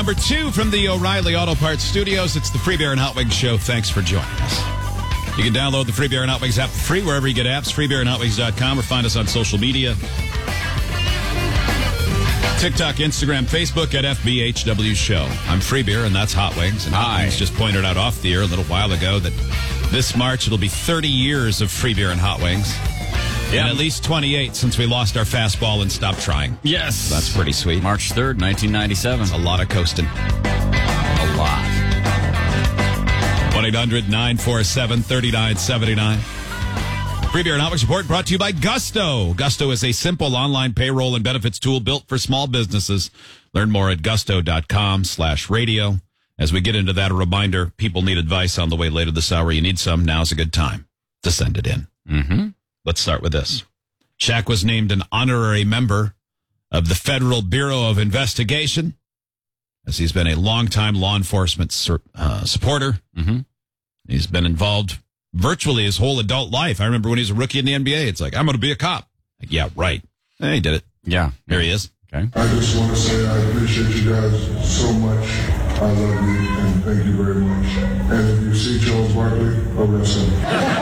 number 2 from the O'Reilly Auto Parts Studios. It's the Free Beer and Hot Wings Show. Thanks for joining us. You can download the Free Beer and Hot Wings app for free wherever you get apps, freebeerandhotwings.com, or find us on social media. TikTok, Instagram, Facebook at FBHW Show. I'm Free Beer, and that's Hot Wings. And Hot Wings just pointed out off the air a little while ago that this March it'll be 30 years of Free Beer and Hot Wings. Yeah. And at least 28 since we lost our fastball and stopped trying. Yes. So that's pretty sweet. March 3rd, 1997. That's a lot of coasting. A lot. 1-800-947-3979. Free Beer and Hot Wings Report brought to you by Gusto. Gusto is a simple online payroll and benefits tool built for small businesses. Learn more at gusto.com/radio. As we get into that, a reminder, people need advice on the way later this hour. You need some. Now's a good time to send it in. Mm-hmm. Let's start with this. Shaq was named an honorary member of the Federal Bureau of Investigation, as he's been a longtime law enforcement supporter. Mm-hmm. He's been involved virtually his whole adult life. I remember when he was a rookie in the NBA, it's like, I'm going to be a cop. Like, yeah, right. And he did it. Yeah. Here he is. Okay. I just want to say I appreciate you guys so much. I love you, and thank you very much. And if you see Charles Barkley, arrest him.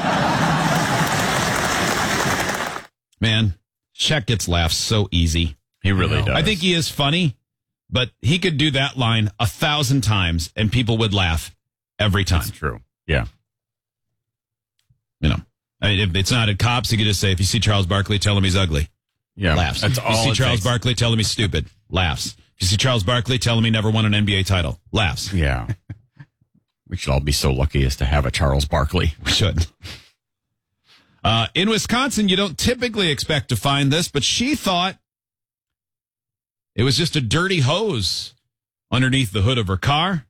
Man, Shaq gets laughs so easy. He really does. I think he is funny, but he could do that line 1,000 times and people would laugh every time. That's true. Yeah. You know, I mean, if it's not at cops, he could just say, if you see Charles Barkley, tell him he's ugly. Yeah. Laughs. That's If all you see it Charles takes. Barkley, tell him he's stupid. Laughs. If you see Charles Barkley, tell him he never won an NBA title. Laughs. Yeah. We should all be so lucky as to have a Charles Barkley. We should. In Wisconsin, you don't typically expect to find this, but she thought it was just a dirty hose underneath the hood of her car.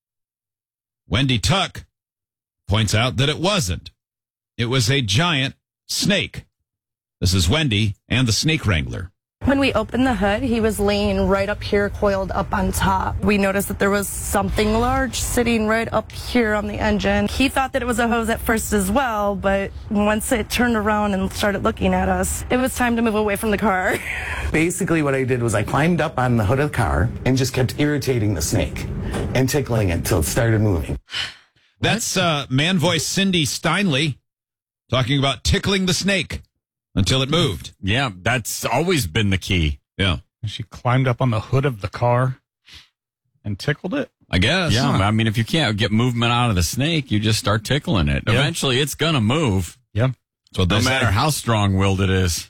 Wendy Tuck points out that it wasn't. It was a giant snake. This is Wendy and the Snake Wrangler. When we opened the hood, he was laying right up here, coiled up on top. We noticed that there was something large sitting right up here on the engine. He thought that it was a hose at first as well, but once it turned around and started looking at us, it was time to move away from the car. Basically, what I did was I climbed up on the hood of the car and just kept irritating the snake and tickling it until it started moving. That's man voice Cindy Steinley talking about tickling the snake until it moved. Yeah, that's always been the key. Yeah, She climbed up on the hood of the car and tickled it. I guess. Yeah, I mean, if you can't get movement out of the snake, you just start tickling it. Yeah. Eventually, it's going to move. Yeah. So No matter how strong-willed it is.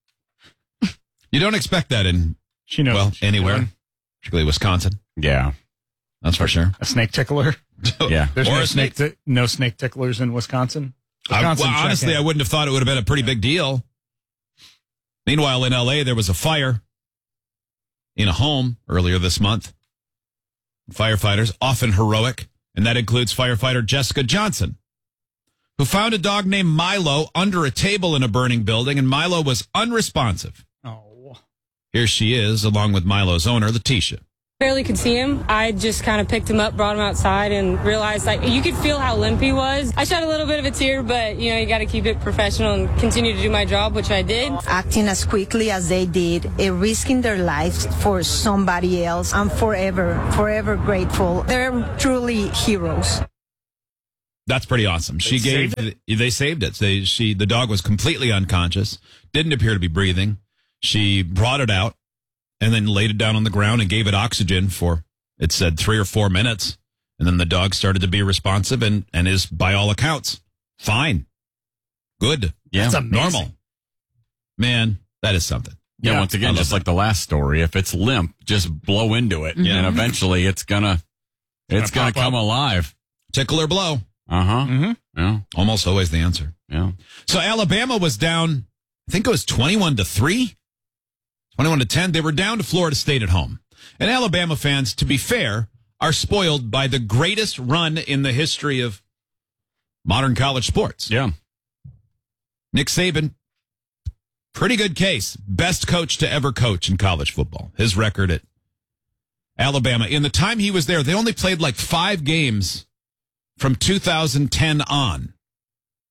You don't expect that in, She knows. well, what she's anywhere, doing. particularly Wisconsin. Yeah. That's for sure. A snake tickler. Yeah. There's Or no a snake. no snake ticklers in Wisconsin. Well, Wisconsin, check honestly, in. I wouldn't have thought it would have been a pretty big deal. Meanwhile, in L.A., there was a fire in a home earlier this month. Firefighters, often heroic, and that includes firefighter Jessica Johnson, who found a dog named Milo under a table in a burning building, and Milo was unresponsive. Oh. Here she is, along with Milo's owner, Letitia. Barely could see him. I just kind of picked him up, brought him outside, and realized, like, you could feel how limp he was. I shed a little bit of a tear, but, you know, you got to keep it professional and continue to do my job, which I did. Acting as quickly as they did, risking their lives for somebody else. I'm forever grateful. They're truly heroes. That's pretty awesome. They saved it. The dog was completely unconscious, didn't appear to be breathing. She brought it out and then laid it down on the ground and gave it oxygen for, it said, 3 or 4 minutes. And then the dog started to be responsive and is, by all accounts, fine. Good. Yeah. That's amazing. Normal. Man, that is something. Yeah, once I again, love just that. like the last story, if it's limp, just blow into it. Yeah. And eventually it's gonna pop come up. alive. Tickle or blow. Uh-huh. Mm-hmm. Yeah. Almost always the answer. Yeah. So Alabama was down, I think it was 21-3, 21-10. They were down to Florida State at home. And Alabama fans, to be fair, are spoiled by the greatest run in the history of modern college sports. Yeah. Nick Saban, pretty good case. Best coach to ever coach in college football. His record at Alabama. In the time he was there, they only played like 5 games from 2010 on.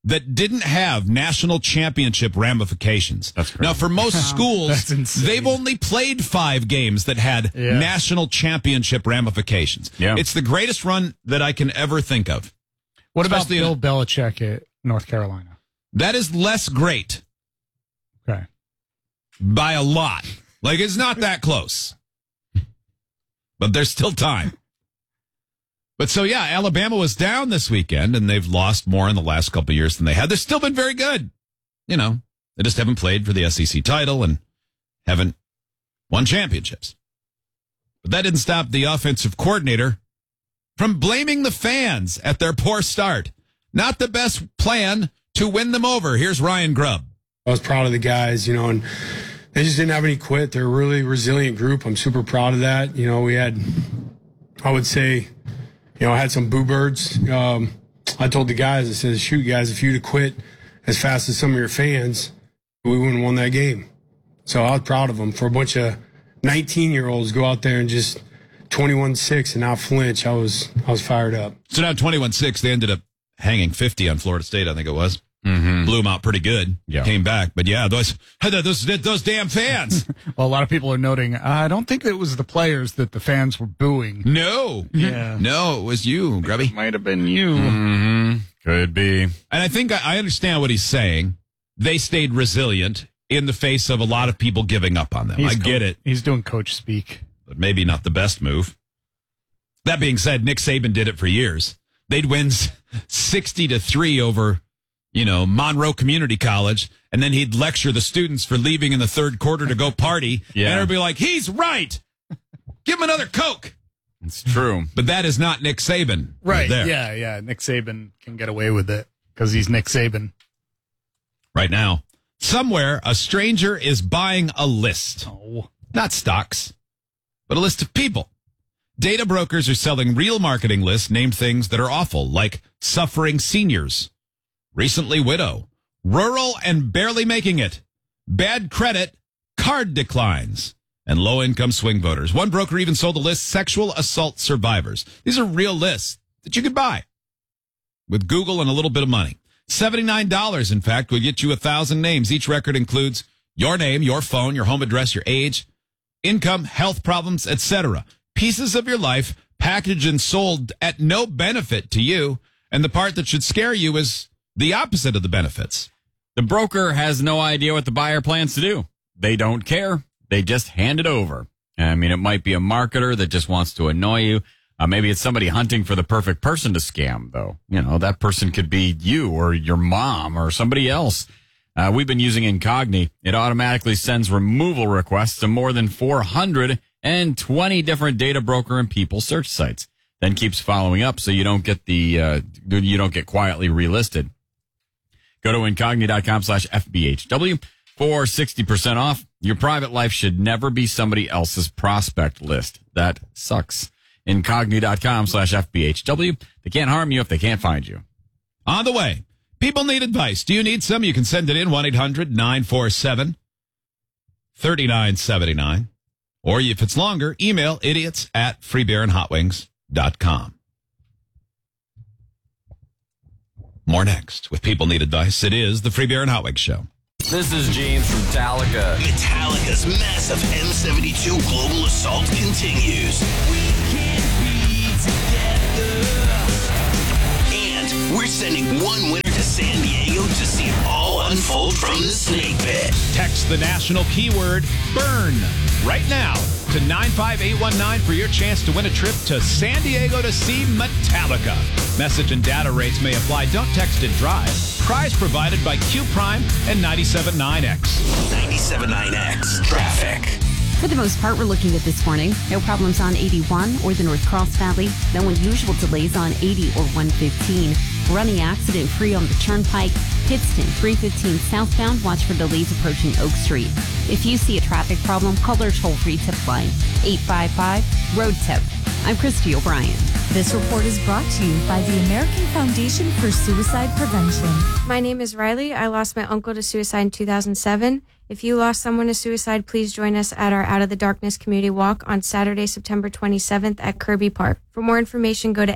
that didn't have national championship ramifications. That's crazy. Now, for most schools, That's insane. they've only played 5 games that had national championship ramifications. Yeah. It's the greatest run that I can ever think of. What about Especially Bill Belichick at North Carolina? That is less great Okay. by a lot. Like, it's not that close. But there's still time. But so, yeah, Alabama was down this weekend, and they've lost more in the last couple of years than they had. They've still been very good. You know, they just haven't played for the SEC title and haven't won championships. But that didn't stop the offensive coordinator from blaming the fans at their poor start. Not the best plan to win them over. Here's Ryan Grubb. I was proud of the guys, you know, and they just didn't have any quit. They're a really resilient group. I'm super proud of that. You know, we had, I would say, you know, I had some boo birds. I told the guys, I said, shoot, guys, if you'd have quit as fast as some of your fans, we wouldn't have won that game. So I was proud of them. For a bunch of 19-year-olds go out there and just 21-6 and not flinch, I was fired up. So now 21-6, they ended up hanging 50 on Florida State, I think it was. Mm-hmm. Blew them out pretty good. Yeah. Came back. But yeah, those damn fans. Well, a lot of people are noting, I don't think it was the players that the fans were booing. No. Yeah. No, it was you, Grubby. Might have been you. Mm-hmm. Could be. And I think I understand what he's saying. They stayed resilient in the face of a lot of people giving up on them. I get it. He's doing coach speak. But maybe not the best move. That being said, Nick Saban did it for years. They'd win 60-3 over, you know, Monroe Community College, and then he'd lecture the students for leaving in the third quarter to go party. Yeah. And everybody like, he's right. Give him another Coke. It's true. But that is not Nick Saban. Right. There. Yeah. Nick Saban can get away with it because he's Nick Saban. Right now, somewhere, a stranger is buying a list. Oh. Not stocks, but a list of people. Data brokers are selling real marketing lists named things that are awful, like suffering seniors, recently widow, rural and barely making it, bad credit, card declines, and low-income swing voters. One broker even sold a list, sexual assault survivors. These are real lists that you could buy with Google and a little bit of money. $79, in fact, would get you 1,000 names. Each record includes your name, your phone, your home address, your age, income, health problems, etc. Pieces of your life packaged and sold at no benefit to you. And the part that should scare you is the opposite of the benefits. The broker has no idea what the buyer plans to do. They don't care. They just hand it over. I mean, it might be a marketer that just wants to annoy you. Maybe it's somebody hunting for the perfect person to scam, though. You know, that person could be you or your mom or somebody else. We've been using Incogni. It automatically sends removal requests to more than 420 different data broker and people search sites. Then keeps following up so you don't get quietly relisted. Go to incogni.com/FBHW for 60% off. Your private life should never be somebody else's prospect list. That sucks. Incogni.com/FBHW. They can't harm you if they can't find you. On the way, people need advice. Do you need some? You can send it in 1-800-947-3979. Or if it's longer, email idiots@freebeerandhotwings.com. More next with People Need Advice. It is the Free Beer and Hot Wings Show. This is James from Metallica. Metallica's massive M72 global assault continues. We can be together. And we're sending one winner to San Diego to see it all unfold from the snake pit. Text the national keyword BURN right now to 95819 for your chance to win a trip to San Diego to see Metallica. Message and data rates may apply. Don't text and drive. Prize provided by Q Prime and 97.9X. 97.9X traffic. For the most part, we're looking at this morning. No problems on 81 or the North Cross Valley. No unusual delays on 80 or 115. Running accident-free on the Turnpike. Pittston, 315 southbound. Watch for delays approaching Oak Street. If you see a traffic problem, call our toll-free tip line, 855-ROAD-TIP. I'm Christy O'Brien. This report is brought to you by the American Foundation for Suicide Prevention. My name is Riley. I lost my uncle to suicide in 2007. If you lost someone to suicide, please join us at our Out of the Darkness Community Walk on Saturday, September 27th at Kirby Park. For more information, go to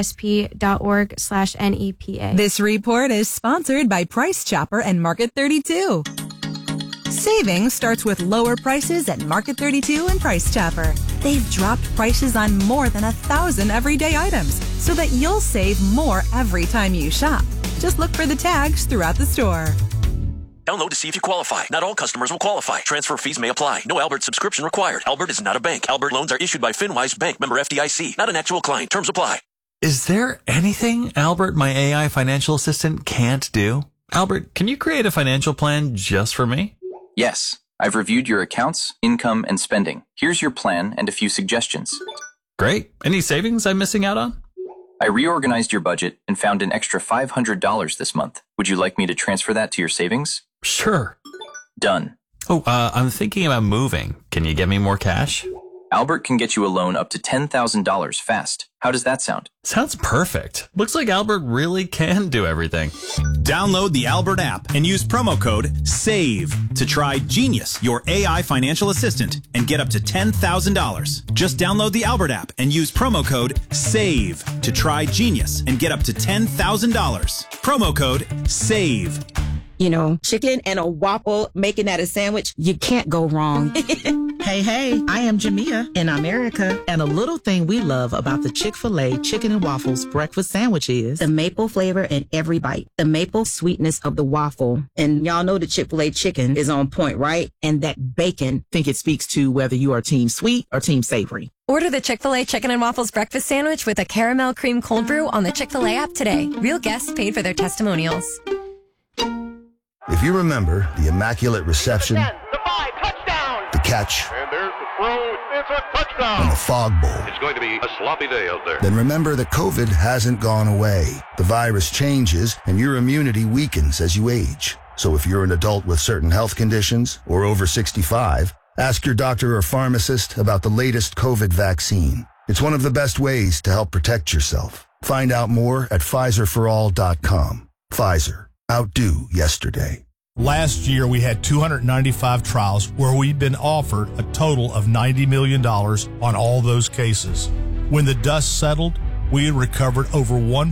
afsp.org/NEPA. This report is sponsored by Price Chopper and Market 32. Saving starts with lower prices at Market 32 and Price Chopper. They've dropped prices on more than 1,000 everyday items so that you'll save more every time you shop. Just look for the tags throughout the store. Download to see if you qualify. Not all customers will qualify. Transfer fees may apply. No Albert subscription required. Albert is not a bank. Albert loans are issued by FinWise Bank, member FDIC. Not an actual client. Terms apply. Is there anything Albert, my AI financial assistant, can't do? Albert, can you create a financial plan just for me? Yes. I've reviewed your accounts, income, and spending. Here's your plan and a few suggestions. Great. Any savings I'm missing out on? I reorganized your budget and found an extra $500 this month. Would you like me to transfer that to your savings? Sure. Done. Oh, I'm thinking about moving. Can you get me more cash? Albert can get you a loan up to $10,000 fast. How does that sound? Sounds perfect. Looks like Albert really can do everything. Download the Albert app and use promo code SAVE to try Genius, your AI financial assistant, and get up to $10,000. Just download the Albert app and use promo code SAVE to try Genius and get up to $10,000. Promo code SAVE. You know, chicken and a waffle, making that a sandwich, you can't go wrong. Hey, I am Jamia in America, and a little thing we love about the Chick-fil-A Chicken and Waffles breakfast sandwich is the maple flavor in every bite, the maple sweetness of the waffle. And y'all know the Chick-fil-A chicken is on point, right? And that bacon. I think it speaks to whether you are team sweet or team savory. Order the Chick-fil-A Chicken and Waffles breakfast sandwich with a caramel cream cold brew on the Chick-fil-A app today. Real guests paid for their testimonials. If you remember the Immaculate Reception, the catch, and there's the throw, it's a touchdown, and the fog bowl, it's going to be a sloppy day out there. Then remember that COVID hasn't gone away. The virus changes and your immunity weakens as you age. So if you're an adult with certain health conditions or over 65, ask your doctor or pharmacist about the latest COVID vaccine. It's one of the best ways to help protect yourself. Find out more at Pfizerforall.com. Pfizer. Outdo yesterday. Last year, we had 295 trials where we'd been offered a total of $90 million on all those cases. When the dust settled, we had recovered over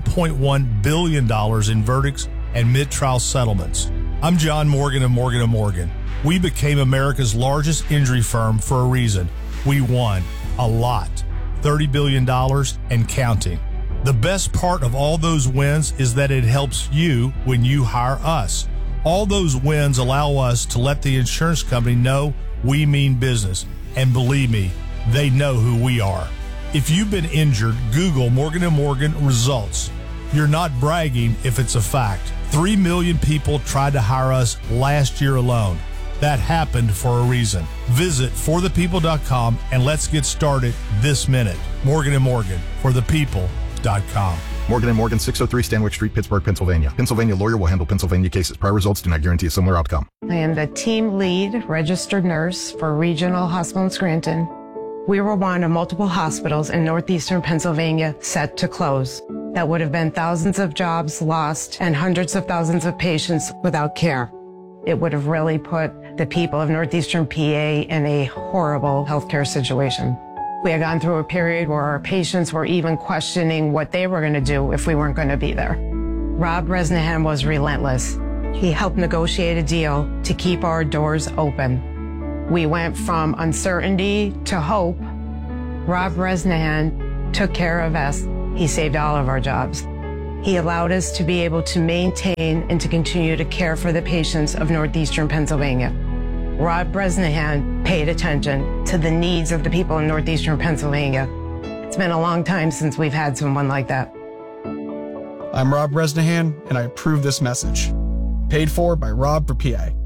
$1.1 billion in verdicts and mid-trial settlements. I'm John Morgan of Morgan & Morgan. We became America's largest injury firm for a reason. We won a lot, $30 billion and counting. The best part of all those wins is that it helps you when you hire us. All those wins allow us to let the insurance company know we mean business. And believe me, they know who we are. If you've been injured, Google Morgan & Morgan results. You're not bragging if it's a fact. 3 million people tried to hire us last year alone. That happened for a reason. Visit forthepeople.com and let's get started this minute. Morgan & Morgan, for the people. Morgan & Morgan, 603 Stanwyck Street, Pittsburgh, Pennsylvania. Pennsylvania lawyer will handle Pennsylvania cases. Prior results do not guarantee a similar outcome. I am the team lead registered nurse for Regional Hospital in Scranton. We were one of multiple hospitals in northeastern Pennsylvania set to close. That would have been thousands of jobs lost and hundreds of thousands of patients without care. It would have really put the people of northeastern PA in a horrible healthcare situation. We had gone through a period where our patients were even questioning what they were going to do if we weren't going to be there. Rob Bresnahan was relentless. He helped negotiate a deal to keep our doors open. We went from uncertainty to hope. Rob Bresnahan took care of us. He saved all of our jobs. He allowed us to be able to maintain and to continue to care for the patients of northeastern Pennsylvania. Rob Bresnahan paid attention to the needs of the people in northeastern Pennsylvania. It's been a long time since we've had someone like that. I'm Rob Bresnahan, and I approve this message. Paid for by Rob for PA.